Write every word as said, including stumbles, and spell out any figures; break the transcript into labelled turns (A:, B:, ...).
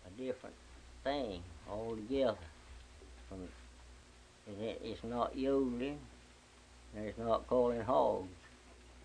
A: a different thing altogether. From it, it's not yodeling, and it's not calling hogs.